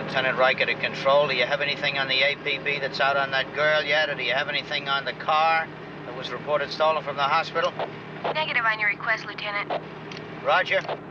Lieutenant Riker to control. Do you have anything on the APB that's out on that girl yet? Or do you have anything on the car that was reported stolen from the hospital? Negative on your request, Lieutenant. Roger.